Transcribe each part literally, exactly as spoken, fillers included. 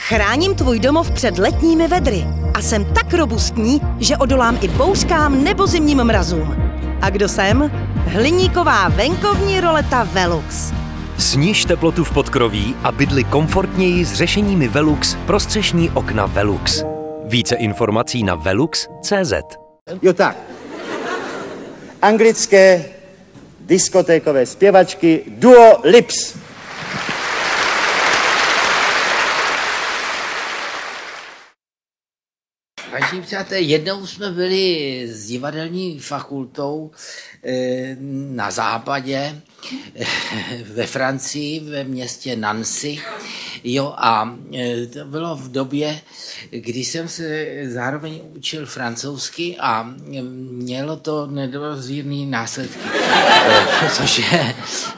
Chráním tvůj domov před letními vedry a jsem tak robustní, že odolám i bouřkám nebo zimním mrazům. A kdo jsem? Hliníková venkovní roleta Velux. Sniž teplotu v podkroví a bydli komfortněji s řešeními Velux pro střešní okna Velux. Více informací na velux tečka cé zet. Jo tak. Anglické diskotékové zpěvačky Duo Lips. Vážení přátelé, jednou jsme byli s divadelní fakultou e, na západě, e, ve Francii, ve městě Nancy. Jo, a e, to bylo v době, kdy jsem se zároveň učil francouzsky a mělo to nedozírný následky. E, což je...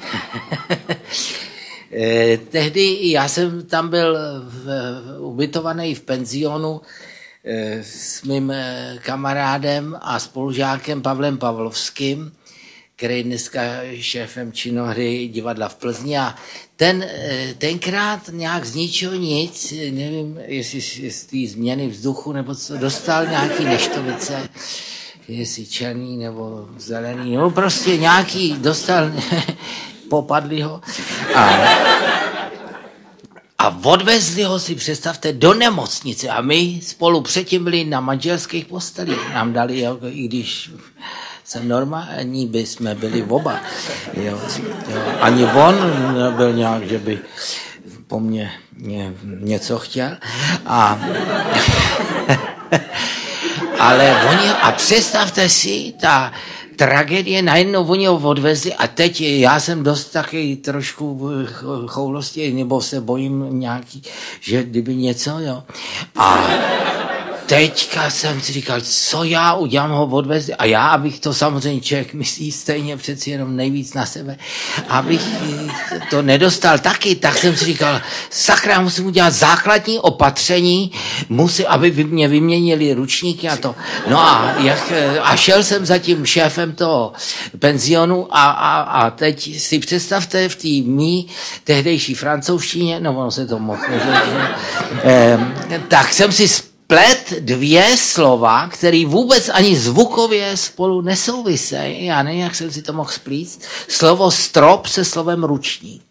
e, tehdy já jsem tam byl v, ubytovaný v penzionu s mým kamarádem a spolužákem Pavlem Pavlovským, který dneska je šéfem činohry divadla v Plzni, a ten tenkrát nějak z ničeho nic, nevím, jestli z té změny vzduchu nebo co, dostal nějaký neštovice, jestli černý nebo zelený, nebo prostě nějaký dostal, popadli ho a A odvezli ho, si představte, do nemocnice a my spolu předtím byli na manželských postelích. Nám dali, jako, i když jsem normální, by jsme byli oba. Jo, jo. Ani on nebyl nějak, že by po mně ně, něco chtěl. A, ale oni, a představte si, ta tragédie, najednou oni ho odvezli a teď já jsem dost taky trošku choulosti, nebo se bojím nějaký, že kdyby něco, jo. A teďka jsem si říkal, co já udělám, ho odvezli, a já, abych to samozřejmě člověk myslí stejně přeci jenom nejvíc na sebe, abych to nedostal taky, tak jsem si říkal, sakra, musím udělat základní opatření, musím, aby mě vyměnili ručníky a to. No a, jak, a šel jsem za tím šéfem toho penzionu a, a, a teď si představte v té mý tehdejší francouzštině, no ono se to moc neřekne, eh, tak jsem si plet dvě slova, které vůbec ani zvukově spolu nesouvisejí. Já nevím, jak jsem si to mohl splíct. Slovo strop se slovem ručník.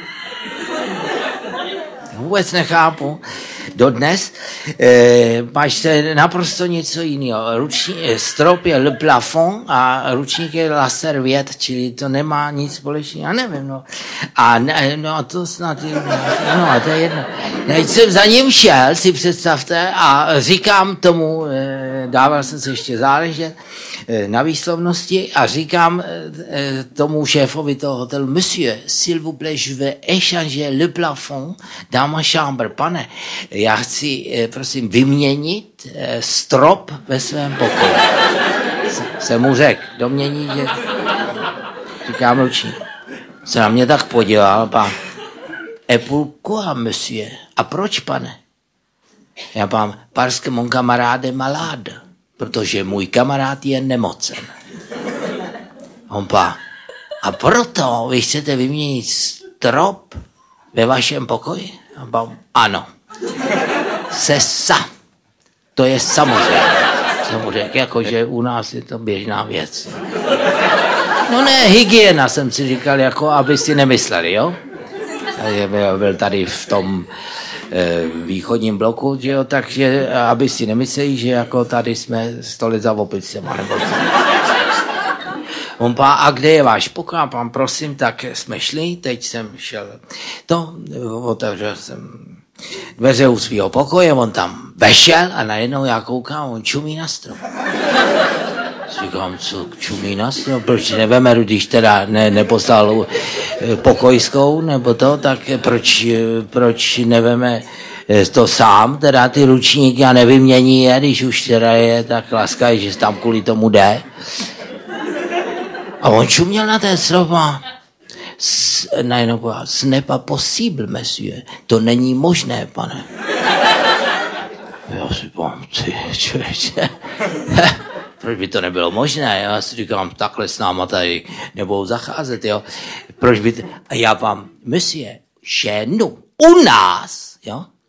Vůbec nechápu. Dodnes e, máš naprosto něco jiného. Ruční, strop je le plafond a ručník je la serviette, čili to nemá nic společného. Já nevím, no. A ne, no, to snad je, no, to je jedno. Teď jsem za ním šel, si představte, a říkám tomu, e, dával jsem se ještě záležet e, na výslovnosti, a říkám e, tomu šéfovi toho hotelu, monsieur, s'il vous plaît, je vais échanger le plafond dans ma chambre, pane. Já chci, prosím, vyměnit strop ve svém pokoji. Jsem mu řekl, domění, že... Říkám ručník. Se na mě tak podíval, pán. Et pourquoi, monsieur? A proč, pane? Já pán, parce que mon camarade est malade. Protože můj kamarád je nemocen. On pán, a proto vy chcete vyměnit strop ve vašem pokoji? A pán, ano. Se sa. To je samozřejmě. Jsem mu řekl, jakože u nás je to běžná věc. No ne, hygiena, jsem si říkal, jako aby si nemysleli, jo? Byl, byl tady v tom e, východním bloku, že jo, takže aby si nemysleli, že jako tady jsme sto let za opicema, nebo co. On pá, a kde je váš pokoj? A pán, prosím, tak jsme šli, teď jsem šel, to, otevřel jsem dveře u svého pokoje, on tam vešel a najednou já koukám, on čumí na strop. Říkám, co čumí na strop, proč nevemeru, když teda ne, neposlal pokojskou nebo to, tak proč, proč neveme to sám, teda ty ručníky, a nevymění je, když už teda je tak laskavý, že tam kvůli tomu jde. A on čuměl na ten strop a najednou povedal, ce n'est pas possible, monsieur. To není možné, pane. Já si pám, ty člověče, proč by to nebylo možné? Já si říkám, takhle s náma tady nebudou zacházet, jo. Proč by to... A já vám, monsieur, chez nous, u nás, jo,